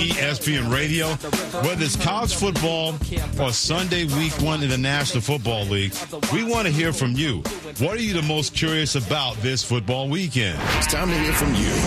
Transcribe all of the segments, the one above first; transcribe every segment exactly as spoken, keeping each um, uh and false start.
E S P N Radio. Whether it's college football or Sunday week one in the National Football League, we want to hear from you. What are you the most curious about this football weekend? It's time to hear from you.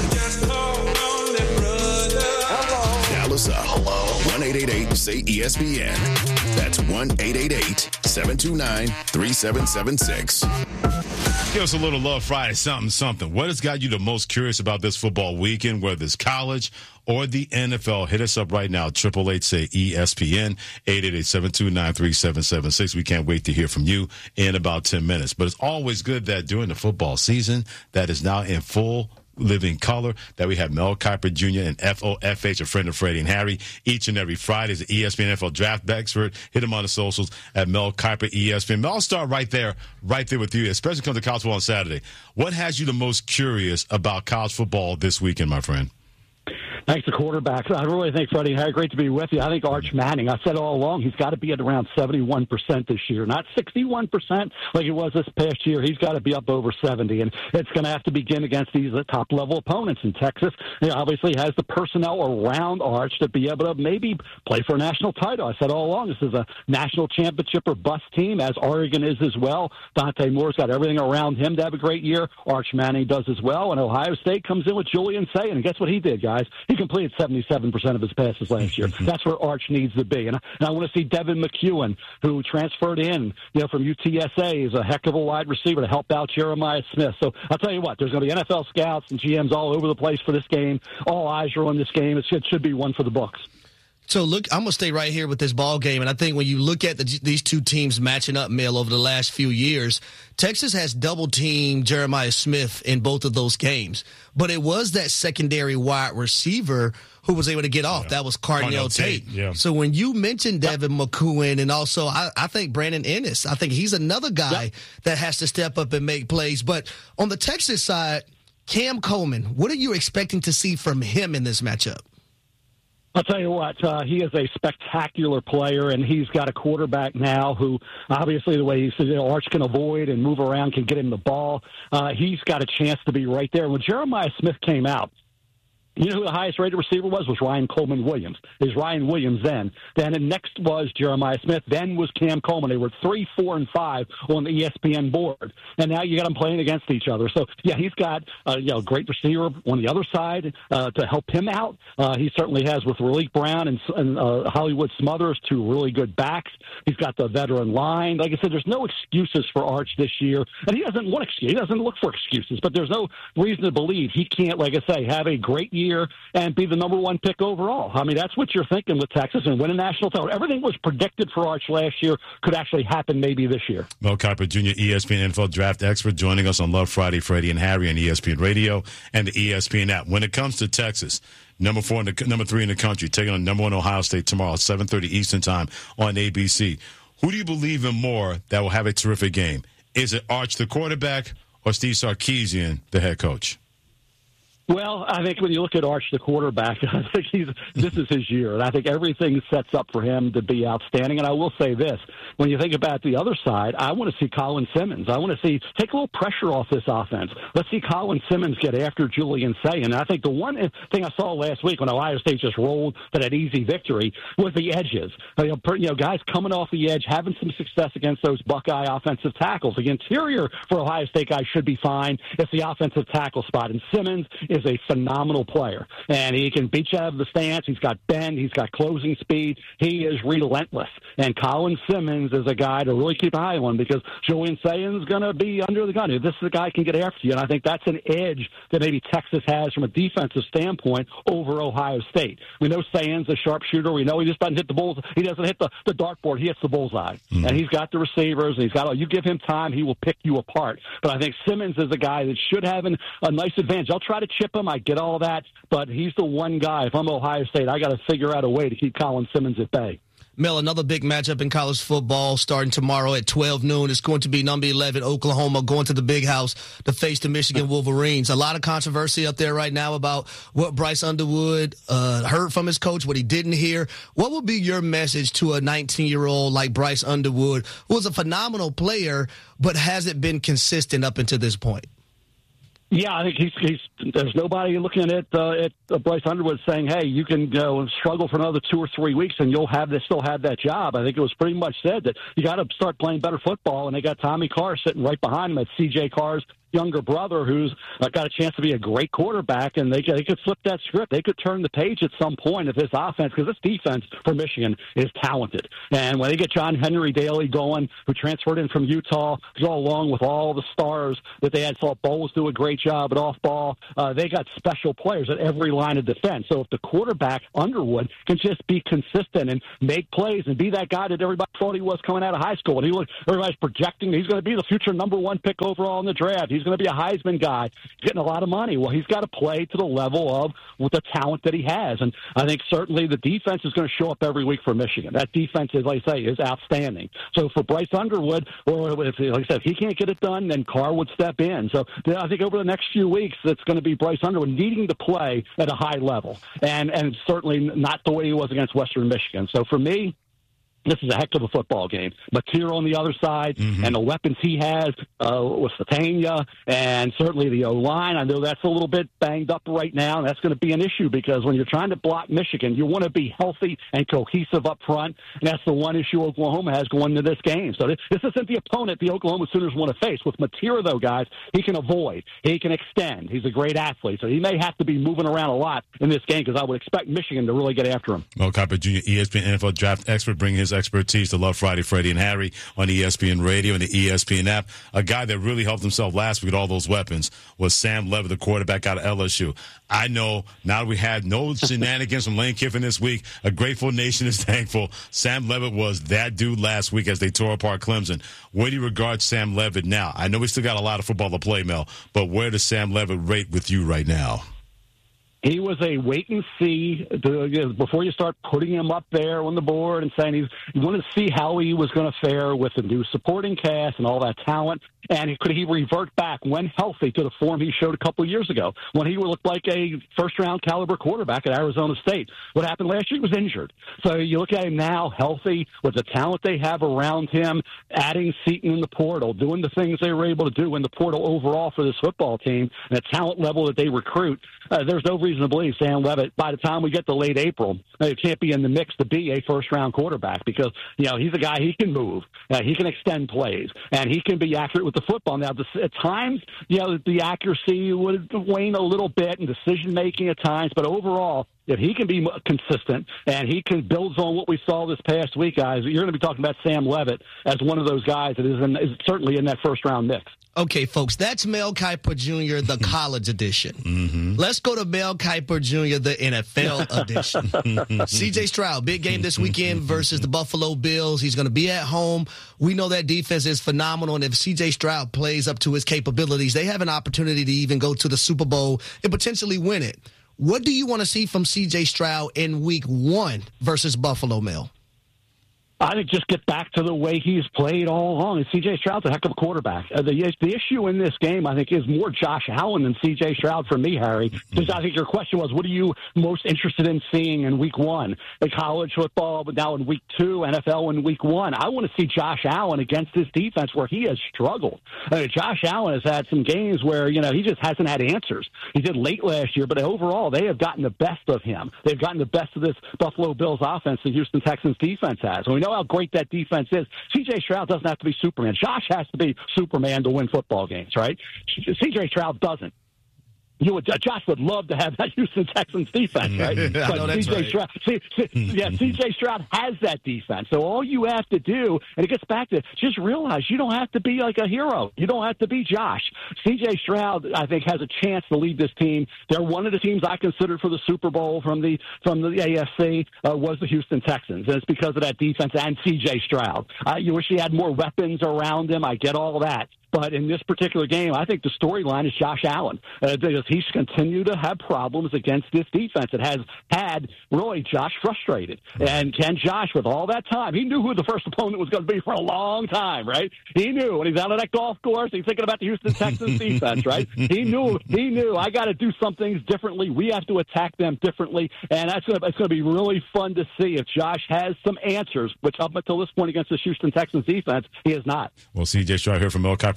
Dial us up. Hello. one eight eight eight say E S P N. That's one eight eight eight seven two nine three seven seven six. Give us a little love Friday, something, something. What has got you the most curious about this football weekend, whether it's college or the N F L? Hit us up right now, triple eight say E S P N, eight eight eight seven two nine three seven seven six. We can't wait to hear from you in about ten minutes. But it's always good that during the football season that is now in full living color, that we have Mel Kiper Junior and F O F H, a friend of Freddie and Harry, each and every Friday is the E S P N N F L draft expert. Hit him on the socials at Mel Kiper E S P N. Mel, I'll start right there, right there with you, especially when it comes to college football on Saturday. What has you the most curious about college football this weekend, my friend? Thanks to quarterbacks. I really think, Freddie and Harry, great to be with you. I think Arch Manning, I said all along, he's got to be at around seventy-one percent this year, not sixty-one percent like it was this past year. He's got to be up over seventy, and it's going to have to begin against these top-level opponents in Texas. He obviously has the personnel around Arch to be able to maybe play for a national title. I said all along, this is a national championship or bust team, as Oregon is as well. Dante Moore's got everything around him to have a great year. Arch Manning does as well, and Ohio State comes in with Julian Sayin, and guess what he did, guys? He completed seventy-seven percent of his passes last year. That's where Arch needs to be. And I, and I want to see Devin McEwen, who transferred in, you know, from U T S A, is a heck of a wide receiver to help out Jeremiah Smith. So I'll tell you what, there's going to be N F L scouts and G Ms all over the place for this game. All eyes are on this game. It should, it should be one for the books. So, look, I'm going to stay right here with this ball game, and I think when you look at the, these two teams matching up, Mel, over the last few years, Texas has double-teamed Jeremiah Smith in both of those games. But it was that secondary wide receiver who was able to get off. Yeah. That was Cardinal, Cardinal Tate. Tate. Yeah. So when you mentioned Devin McEwen and also I, I think Brandon Ennis, I think he's another guy yep. that has to step up and make plays. But on the Texas side, Cam Coleman, what are you expecting to see from him in this matchup? I'll tell you what, uh, he is a spectacular player, and he's got a quarterback now who, obviously, the way he says, you know, Arch can avoid and move around, can get him the ball. Uh, he's got a chance to be right there. When Jeremiah Smith came out, you know who the highest rated receiver was? Was Ryan Coleman Williams. Is Ryan Williams then. Then the next was Jeremiah Smith. Then was Cam Coleman. They were three, four, and five on the E S P N board. And now you got them playing against each other. So, yeah, he's got a you know, great receiver on the other side uh, to help him out. Uh, he certainly has with Raleek Brown and, and uh, Hollywood Smothers, two really good backs. He's got the veteran line. Like I said, there's no excuses for Arch this year. And he doesn't want excuse. He doesn't look for excuses. But there's no reason to believe he can't, like I say, have a great year and be the number one pick overall. I mean, that's what you're thinking with Texas and win a national title. Everything was predicted for Arch last year could actually happen maybe this year. Mel Kiper Junior, E S P N N F L draft expert, joining us on Love Friday, Freddie and Harry on E S P N Radio and the E S P N app. When it comes to Texas, number four, in the, number three in the country, taking on number one Ohio State tomorrow, seven thirty Eastern time on A B C. Who do you believe in more that will have a terrific game? Is it Arch, the quarterback, or Steve Sarkisian, the head coach? Well, I think when you look at Arch, the quarterback, I think he's this is his year, and I think everything sets up for him to be outstanding. And I will say this: when you think about the other side, I want to see Colin Simmons. I want to see take a little pressure off this offense. Let's see Colin Simmons get after Julian Sayin. And I think the one thing I saw last week when Ohio State just rolled to that easy victory was the edges. You know, you know, guys coming off the edge, having some success against those Buckeye offensive tackles. The interior for Ohio State guys should be fine. It's the offensive tackle spot, and Simmons is a phenomenal player, and he can beat you out of the stance. He's got bend. He's got closing speed. He is relentless. And Colin Simmons is a guy to really keep an eye on because Julian Sayin's going to be under the gun. This is a guy who can get after you, and I think that's an edge that maybe Texas has from a defensive standpoint over Ohio State. We know Sayin's a sharpshooter. We know he just doesn't hit the bulls. He doesn't hit the, the dartboard. He hits the bullseye. Mm-hmm. And he's got the receivers, and he's got. You give him time, he will pick you apart. But I think Simmons is a guy that should have an, a nice advantage. I'll try to chip him. I get all that, but he's the one guy. If I'm Ohio State, I got to figure out a way to keep Colin Simmons at bay. Mel, another big matchup in college football starting tomorrow at twelve noon. It's going to be number eleven, Oklahoma, going to the Big House to face the Michigan Wolverines. A lot of controversy up there right now about what Bryce Underwood uh, heard from his coach, what he didn't hear. What would be your message to a nineteen-year-old like Bryce Underwood, who is a phenomenal player, but hasn't been consistent up until this point? Yeah, I think he's, he's. There's nobody looking at uh, at uh, Bryce Underwood saying, "Hey, you can go struggle for another two or three weeks, and you'll have this, still have that job." I think it was pretty much said that you got to start playing better football, and they got Tommy Carr sitting right behind him. That's C J Carr's younger brother, who's uh, got a chance to be a great quarterback, and they could, they could flip that script. They could turn the page at some point of this offense, because this defense for Michigan is talented. And when they get John Henry Daly going, who transferred in from Utah, to go along with all the stars that they had, saw Bowles do a great job at off ball. Uh, they got special players at every line of defense. So if the quarterback, Underwood, can just be consistent and make plays and be that guy that everybody thought he was coming out of high school, and he was, everybody's projecting he's going to be the future number one pick overall in the draft. He's going to be a Heisman guy, getting a lot of money. Well, he's got to play to the level of with the talent that he has. And I think certainly the defense is going to show up every week for Michigan. That defense, as I say, is outstanding. So for Bryce Underwood, or if, like I said, if he can't get it done, then Carr would step in. So you know, I think over the next few weeks, it's going to be Bryce Underwood needing to play at a high level, and and certainly not the way he was against Western Michigan. So for me, this is a heck of a football game. Material on the other side, mm-hmm. and the weapons he has uh, with Satania, and certainly the O-line. I know that's a little bit banged up right now, and that's going to be an issue, because when you're trying to block Michigan, you want to be healthy and cohesive up front, and that's the one issue Oklahoma has going into this game. So this, this isn't the opponent the Oklahoma Sooners want to face. With Material, though, guys, he can avoid. He can extend. He's a great athlete, so he may have to be moving around a lot in this game, because I would expect Michigan to really get after him. Mel Kiper Junior, E S P N N F L draft expert, bringing his expertise to Love Friday, Freddie and Harry on E S P N Radio and the E S P N app. A guy that really helped himself last week with all those weapons was Sam Levitt, the quarterback out of L S U. I know now that we had no shenanigans from Lane Kiffin this week, a grateful nation is thankful. Sam Levitt was that dude last week as they tore apart Clemson. Where do you regard Sam Levitt now? I know we still got a lot of football to play, Mel, but where does Sam Levitt rate with you right now? He was a wait and see to, before you start putting him up there on the board and saying he's, you want to see how he was going to fare with the new supporting cast and all that talent. And could he revert back, when healthy, to the form he showed a couple of years ago when he looked like a first-round caliber quarterback at Arizona State? What happened last year? He was injured. So you look at him now, healthy, with the talent they have around him, adding Seton in the portal, doing the things they were able to do in the portal overall for this football team, and the talent level that they recruit. Uh, there's no reason to believe Sam Levitt, by the time we get to late April, he can't be in the mix to be a first-round quarterback, because, you know, he's a guy, he can move, uh, he can extend plays, and he can be accurate with the football. Now, at times, you know, the accuracy would wane a little bit, and decision-making at times, but overall, if he can be consistent and he can build on what we saw this past week, guys, you're going to be talking about Sam Levitt as one of those guys that is, in, is certainly in that first-round mix. Okay, folks, that's Mel Kiper Junior, the college edition. Mm-hmm. Let's go to Mel Kiper Junior, the N F L edition. C J Stroud, big game this weekend versus the Buffalo Bills. He's going to be at home. We know that defense is phenomenal, and if C J Stroud plays up to his capabilities, they have an opportunity to even go to the Super Bowl and potentially win it. What do you want to see from C J Stroud in week one versus Buffalo, Mel? I think just get back to the way he's played all along. And C J Stroud's a heck of a quarterback. Uh, the, the issue in this game, I think, is more Josh Allen than C J Stroud for me, Harry. Because I think your question was, what are you most interested in seeing in week one? The college football, but now in week two, N F L in week one. I want to see Josh Allen against this defense where he has struggled. I mean, Josh Allen has had some games where, you know, he just hasn't had answers. He did late last year, but overall, they have gotten the best of him. They've gotten the best of this Buffalo Bills offense the Houston Texans defense has. And we know how great that defense is. C J Stroud doesn't have to be Superman. Josh has to be Superman to win football games, right? C J Stroud doesn't. You would, Josh would love to have that Houston Texans defense, right? Yeah, but no, that's C J right. Stroud, C, C, yeah, C J Stroud has that defense. So all you have to do, and it gets back to just realize you don't have to be like a hero. You don't have to be Josh. C J Stroud, I think, has a chance to lead this team. They're one of the teams I considered for the Super Bowl from the from the A F C uh, was the Houston Texans, and it's because of that defense and C J Stroud. Uh, you wish he had more weapons around him. I get all that. But in this particular game, I think the storyline is Josh Allen. Uh, because he's continued to have problems against this defense. It has had, really, Josh frustrated. And can Josh, with all that time, he knew who the first opponent was going to be for a long time, right? He knew when he's out on that golf course, he's thinking about the Houston Texans defense, right? He knew, he knew, I got to do some things differently. We have to attack them differently. And that's gonna, it's going to be really fun to see if Josh has some answers, which up until this point against the Houston Texans defense, he has not. Well, C J Stroud here from Mel Kiper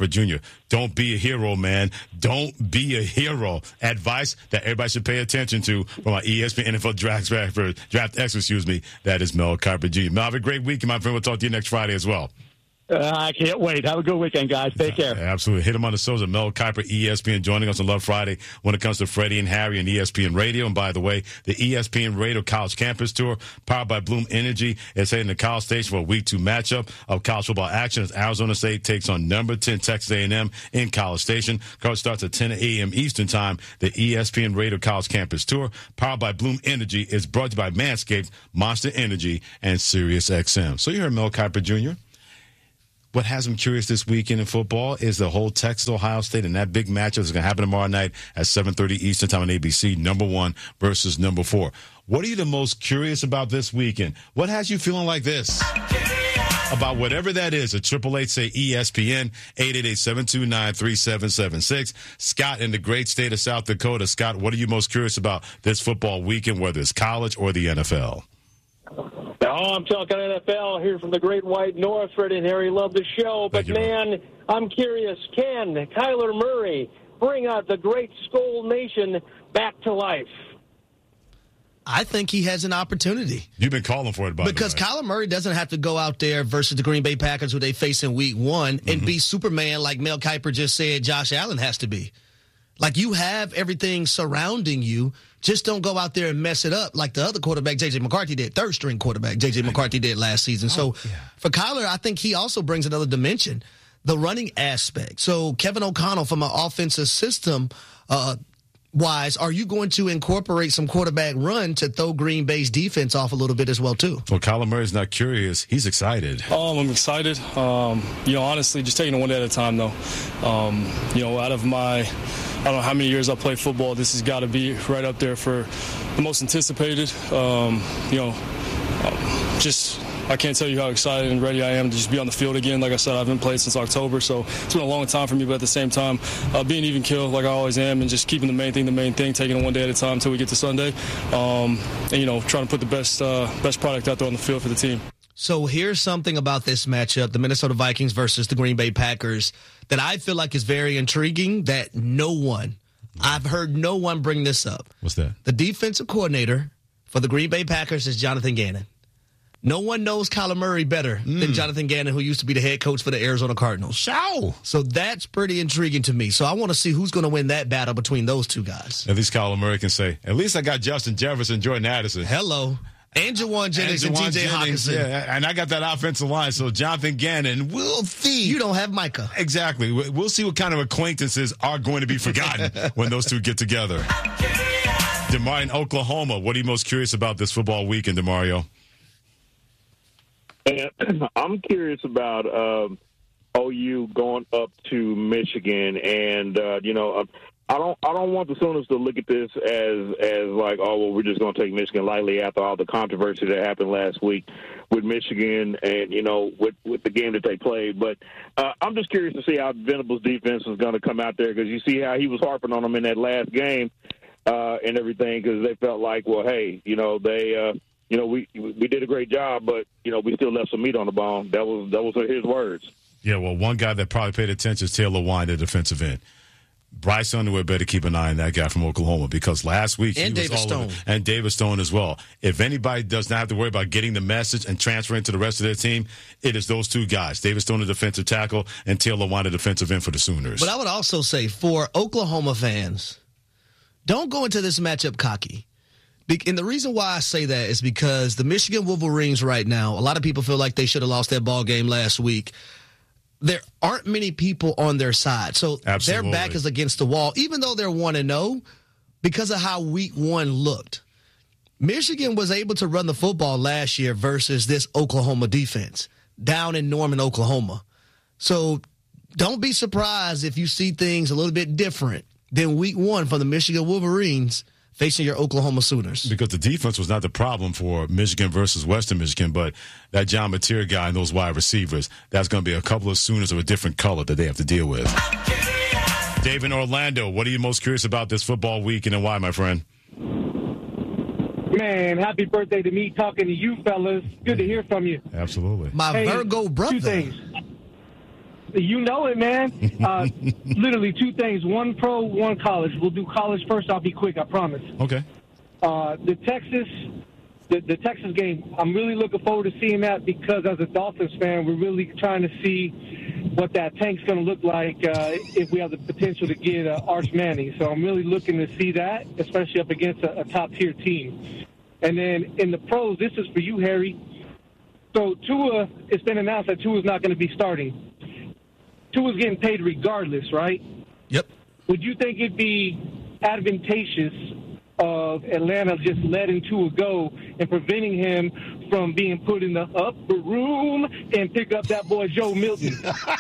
Kiper Junior Don't be a hero, man. Don't be a hero. Advice that everybody should pay attention to from our E S P N N F L Draft, draft X, excuse me. That is Mel Kiper Junior Mel, have a great weekend, my friend. We'll talk to you next Friday as well. Uh, I can't wait. Have a good weekend, guys. Take care. Uh, absolutely. Hit him on the socials. Mel Kiper, E S P N, joining us on Love Friday when it comes to Freddie and Harry and E S P N Radio. And by the way, the E S P N Radio College Campus Tour, powered by Bloom Energy, is heading to College Station for a week two matchup of college football action as Arizona State takes on number ten Texas A and M in College Station. Coverage starts at ten a.m. Eastern Time. The E S P N Radio College Campus Tour, powered by Bloom Energy, is brought to you by Manscaped, Monster Energy, and SiriusXM. So you heard Mel Kiper Junior What has me curious this weekend in football is the whole Texas-Ohio State and that big matchup that's going to happen tomorrow night at seven thirty Eastern Time on A B C, number one versus number four. What are you the most curious about this weekend? What has you feeling like this? About whatever that is, a triple eight say E S P N, eight eight eight, seven two nine, three seven seven six. Scott in the great state of South Dakota. Scott, what are you most curious about this football weekend, whether it's college or the N F L? Oh, I'm talking N F L here from the Great White North. Freddie and Harry love the show. But, you, man, man, I'm curious. Can Kyler Murray bring out the great Skull Nation back to life? I think he has an opportunity. You've been calling for it, by because the way. Kyler Murray doesn't have to go out there versus the Green Bay Packers who they face in week one and mm-hmm. be Superman like Mel Kiper just said Josh Allen has to be. Like, you have everything surrounding you. Just don't go out there and mess it up like the other quarterback, J J. McCarthy, did. Third-string quarterback, J J. McCarthy did last season. So, oh, yeah. for Kyler, I think he also brings another dimension, the running aspect. So, Kevin O'Connell, from an offensive system uh, wise, are you going to incorporate some quarterback run to throw Green Bay's defense off a little bit as well, too? Well, Kyler Murray's not curious. He's excited. Um, I'm excited. Um, you know, honestly, just taking it one day at a time, though. Um, you know, out of my... I don't know how many years I played football. This has got to be right up there for the most anticipated. Um, you know, um, just I can't tell you how excited and ready I am to just be on the field again. Like I said, I haven't played since October, so it's been a long time for me. But at the same time, uh, being even killed like I always am, and just keeping the main thing the main thing, taking it one day at a time until we get to Sunday, um, and you know, trying to put the best uh, best product out there on the field for the team. So here's something about this matchup, the Minnesota Vikings versus the Green Bay Packers, that I feel like is very intriguing that no one, I've heard no one bring this up. What's that? The defensive coordinator for the Green Bay Packers is Jonathan Gannon. No one knows Kyler Murray better mm. than Jonathan Gannon, who used to be the head coach for the Arizona Cardinals. Show. So that's pretty intriguing to me. So I want to see who's going to win that battle between those two guys. At least Kyler Murray can say, at least I got Justin Jefferson, Jordan Addison. Hello. And Jawan Jennings and, and T J Hockenson. Yeah, and I got that offensive line. So Jonathan Gannon, we'll see. You don't have Micah. Exactly. We'll see what kind of acquaintances are going to be forgotten when those two get together. DeMario in Oklahoma, what are you most curious about this football weekend, DeMario? I'm curious about um, O U going up to Michigan, and uh, you know, I don't, I don't want the Sooners to look at this as, as like, oh, well, we're just going to take Michigan lightly after all the controversy that happened last week with Michigan, and you know, with with the game that they played. But uh, I'm just curious to see how Venable's defense is going to come out there, because you see how he was harping on them in that last game uh, and everything, because they felt like, well, hey, you know, they. Uh, You know, we we did a great job, but, you know, we still left some meat on the bone. That was that was his words. Yeah, well, one guy that probably paid attention is Taylor Wine, the defensive end. Bryce Underwood better keep an eye on that guy from Oklahoma, because last week and he was David all Stone. over, and David Stone as well. If anybody does not have to worry about getting the message and transferring to the rest of their team, it is those two guys, David Stone, the defensive tackle, and Taylor Wine, the defensive end for the Sooners. But I would also say for Oklahoma fans, don't go into this matchup cocky. And the reason why I say that is because the Michigan Wolverines right now, a lot of people feel like they should have lost that ball game last week. There aren't many people on their side. So Absolutely. Their back is against the wall, even though they're one and oh, because of how week one looked. Michigan was able to run the football last year versus this Oklahoma defense down in Norman, Oklahoma. So don't be surprised if you see things a little bit different than week one from the Michigan Wolverines facing your Oklahoma Sooners. Because the defense was not the problem for Michigan versus Western Michigan, but that John Mateer guy and those wide receivers, that's going to be a couple of Sooners of a different color that they have to deal with. Dave in Orlando, what are you most curious about this football weekend and why, my friend? Man, happy birthday to me talking to you, fellas. Good to hear from you. Absolutely. My hey, Virgo brother. Two things. You know it, man. Uh, literally two things: one pro, one college. We'll do college first. I'll be quick. I promise. Okay. Uh, the Texas, the, the Texas game. I'm really looking forward to seeing that because as a Dolphins fan, we're really trying to see what that tank's going to look like uh, if we have the potential to get uh, Arch Manning. So I'm really looking to see that, especially up against a, a top-tier team. And then in the pros, this is for you, Harry. So Tua, it's been announced that Tua's not going to be starting. Tua's getting paid regardless, right? Yep. Would you think it'd be advantageous of Atlanta just letting Tua go and preventing him from being put in the upper room and pick up that boy Joe Milton?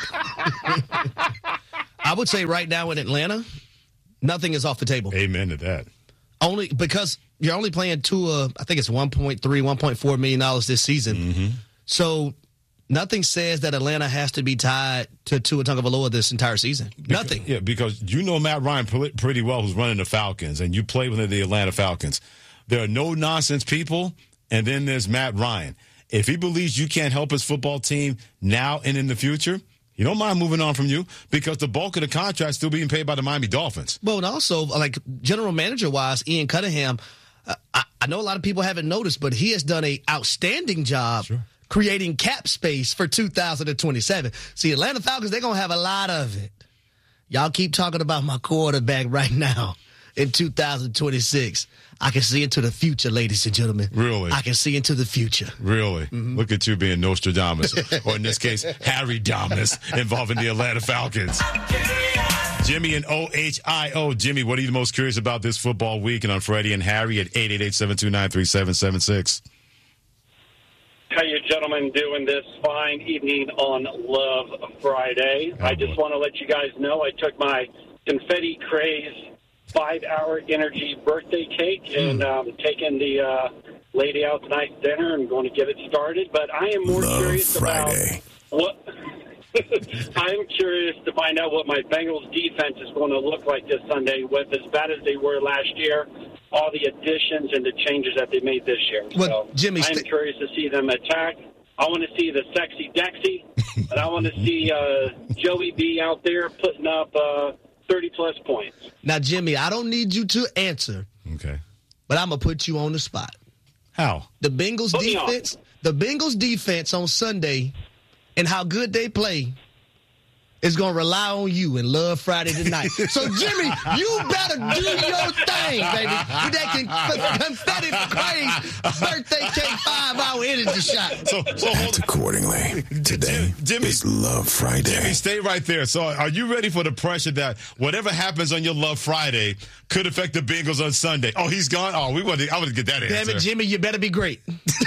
I would say right now in Atlanta, nothing is off the table. Amen to that. Only because you're only playing Tua, I think it's one point three, one point four million dollars this season. Mm-hmm. So nothing says that Atlanta has to be tied to Tua Tagovailoa this entire season. Because, nothing. Yeah, because you know Matt Ryan pretty well, who's running the Falcons, and you play with the Atlanta Falcons. There are no nonsense people, and then there's Matt Ryan. If he believes you can't help his football team now and in the future, he don't mind moving on from you because the bulk of the contract is still being paid by the Miami Dolphins. Well, and also, like general manager-wise, Ian Cunningham, uh, I, I know a lot of people haven't noticed, but he has done an outstanding job Sure. creating cap space for two thousand twenty-seven. See, Atlanta Falcons, they're going to have a lot of it. Y'all keep talking about my quarterback right now in two thousand twenty-six. I can see into the future, ladies and gentlemen. Really? I can see into the future. Really? Mm-hmm. Look at you being Nostradamus, or in this case, Harry Damus, involving the Atlanta Falcons. Jimmy and O H I O. Jimmy, what are you most curious about this football week? And on Freddie and Harry at eight eight eight, seven two nine, three seven seven six. How you gentlemen doing this fine evening on Love Friday? Oh, I just boy. want to let you guys know I took my confetti craze five-hour energy birthday cake Mm. and um, taking the uh, lady out tonight to dinner and going to get it started. But I am more Love curious Friday. about what I'm curious to find out what my Bengals defense is going to look like this Sunday, with as bad as they were last year. All the additions and the changes that they made this year. Well, so Jimmy, I'm st- curious to see them attack. I want to see the sexy Dexy, and I want to see uh, Joey B out there putting up uh, thirty-plus points. Now, Jimmy, I don't need you to answer, Okay. but I'm going to put you on the spot. How? The Bengals Put me on. defense, the Bengals defense on Sunday and how good they play is going to rely on you and Love Friday tonight. So, Jimmy, you better do your thing, baby. With that con- confetti craze birthday cake five-hour energy shot. So, so hold Act accordingly. Today Jimmy- is Love Friday. Jimmy, stay right there. So are you ready for the pressure that whatever happens on your Love Friday could affect the Bengals on Sunday? Oh, he's gone? Oh, we want to, I want to get that answer. Damn it, Jimmy, you better be great.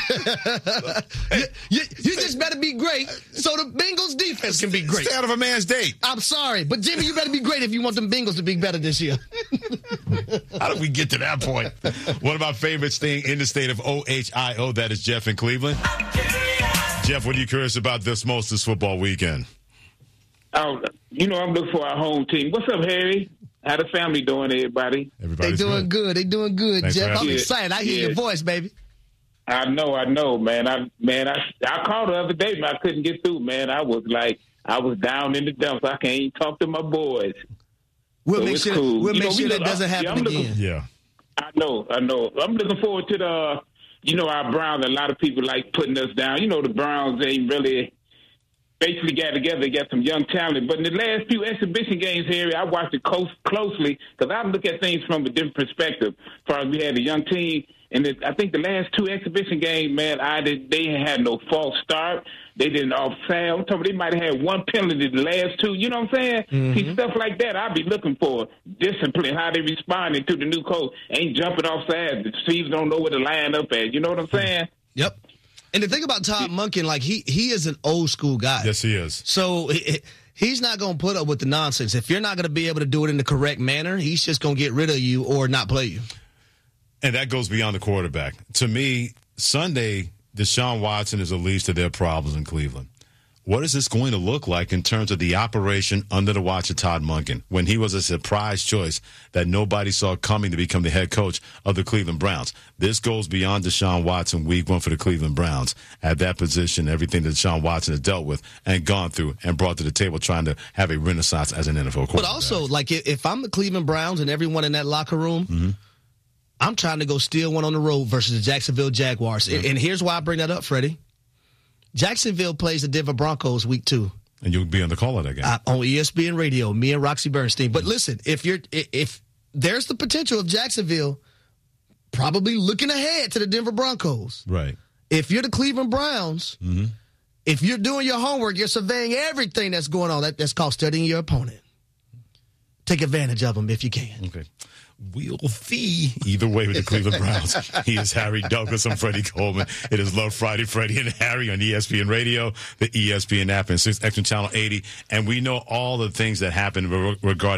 you, you, you just better be great so the Bengals defense can be great. Stay out of a man's date. I'm sorry, but Jimmy, you better be great if you want them Bengals to be better this year. How did we get to that point? One of my favorites staying in the state of O H I O, that is Jeff in Cleveland. Jeff, what are you curious about this most this football weekend? Oh, you know, I'm looking for our home team. What's up, Harry? How the family doing, everybody? They Everybody's doing good. good. They doing good, Thanks for Jeff. I'm asking. excited. I hear Yeah. your voice, baby. I know, I know, man. I man, I I called the other day, but I couldn't get through, man. I was like, I was down in the dumps. I can't even talk to my boys. We'll So make it's sure. cool. We'll You make know, we sure that look- doesn't yeah, happen I'm looking- again. Yeah. I know, I know. I'm looking forward to the, you know, our Browns. A lot of people like putting us down. You know, the Browns ain't really basically got together. They got some young talent. But in the last few exhibition games, Harry, I watched it close, closely because I look at things from a different perspective. As far as we had a young team, and it, I think the last two exhibition games, man, I did. They had no false start. They didn't offside. I'm talking. They might have had one penalty the last two. You know what I'm saying? Mm-hmm. See, stuff like that, I'd be looking for discipline. How they responding to the new coach? Ain't jumping offside. The receivers don't know where to line up at. You know what I'm saying? Yep. And the thing about Todd Monken, like he he is an old school guy. Yes, he is. So he, he's not going to put up with the nonsense. If you're not going to be able to do it in the correct manner, he's just going to get rid of you or not play you. And that goes beyond the quarterback. To me, Sunday, Deshaun Watson is the least of their problems in Cleveland. what is this going to look like in terms of the operation under the watch of Todd Monken when he was a surprise choice that nobody saw coming to become the head coach of the Cleveland Browns? This goes beyond Deshaun Watson week one for the Cleveland Browns. At that position, everything that Deshaun Watson has dealt with and gone through and brought to the table trying to have a renaissance as an N F L quarterback. But also, like, if I'm the Cleveland Browns and everyone in that locker room, mm-hmm. I'm trying to go steal one on the road versus the Jacksonville Jaguars. Mm-hmm. And here's why I bring that up, Freddie. Jacksonville plays the Denver Broncos week two. And you'll be on the call of that game. Uh, on E S P N Radio, me and Roxy Bernstein. But listen, if you're if there's the potential of Jacksonville probably looking ahead to the Denver Broncos. Right. If you're the Cleveland Browns, mm-hmm. if you're doing your homework, you're surveying everything that's going on. That, that's called studying your opponent. Take advantage of them if you can. Okay. We'll see. Either way with the Cleveland Browns. He is Harry Douglas. I'm Freddie Coleman. It is Love Friday, Freddie and Harry on E S P N Radio, the E S P N app, and six X M Channel eighty. And we know all the things that happen regarding